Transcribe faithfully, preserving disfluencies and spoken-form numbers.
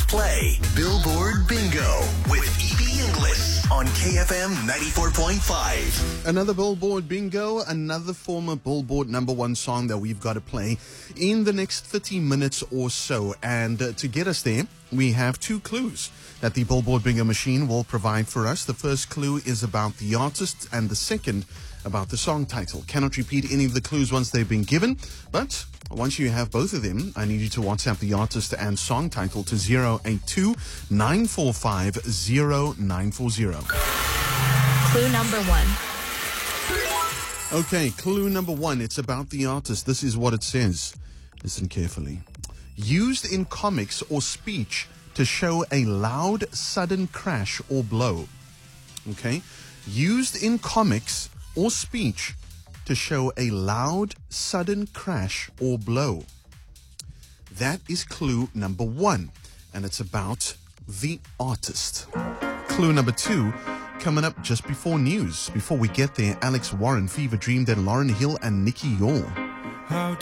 play Billboard Bingo with E B Inglis on K F M ninety-four point five. Another Billboard Bingo, another former Billboard number one song that we've got to play in the next thirty minutes or so. And uh, to get us there, we have two clues that the Billboard Bingo machine will provide for us. The first clue is about the artist, and the second about the song title. Cannot repeat any of the clues once they've been given, but once you have both of them, I need you to WhatsApp the artist and song title to zero eight two, nine four five, zero nine four zero. Clue number one. Okay, clue number one. It's about the artist. This is what it says. Listen carefully. Used in comics or speech to show a loud, sudden crash or blow. Okay? Used in comics or speech to show a loud, sudden crash or blow. That is clue number one, and it's about the artist. Clue number two, coming up just before news. Before we get there, Alex Warren, Fever Dream, then Lauryn Hill and Nicky Yall.